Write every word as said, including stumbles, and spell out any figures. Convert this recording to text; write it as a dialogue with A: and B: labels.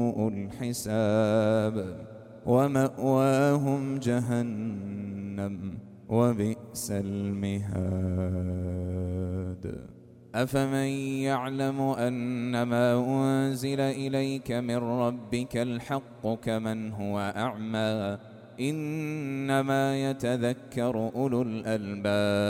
A: الحساب ومأواهم جهنم وبئس المهاد. أفمن يعلم أنما أنزل إليك من ربك الحق كمن هو أعمى إنما يتذكر أولو الألباب.